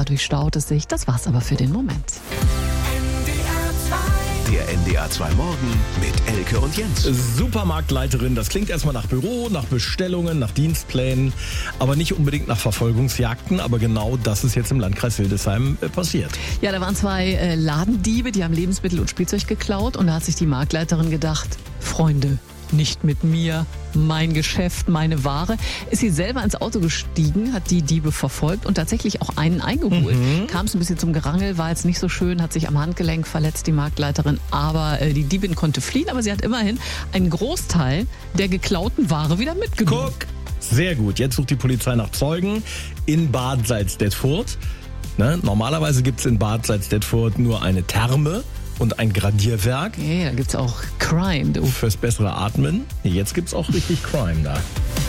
dadurch staut es sich. Das war's aber für den Moment. Der NDR 2 Morgen mit Elke und Jens. Supermarktleiterin, das klingt erstmal nach Büro, nach Bestellungen, nach Dienstplänen, aber nicht unbedingt nach Verfolgungsjagden. Aber genau das ist jetzt im Landkreis Hildesheim passiert. Ja, da waren 2 Ladendiebe, die haben Lebensmittel und Spielzeug geklaut. Und da hat sich die Marktleiterin gedacht, Freunde, nicht mit mir, mein Geschäft, meine Ware. Ist sie selber ins Auto gestiegen, hat die Diebe verfolgt und tatsächlich auch einen eingeholt. Kam es ein bisschen zum Gerangel, war jetzt nicht so schön, hat sich am Handgelenk verletzt, die Marktleiterin. Aber die Diebin konnte fliehen, aber sie hat immerhin einen Großteil der geklauten Ware wieder mitgenommen. Guck, sehr gut. Jetzt sucht die Polizei nach Zeugen in Bad Salzdetfurt. Ne? Normalerweise gibt es in Bad Salzdetfurt nur eine Therme und ein Gradierwerk. Okay, da gibt's auch Crime, du. Fürs bessere Atmen. Jetzt gibt's auch richtig Crime da.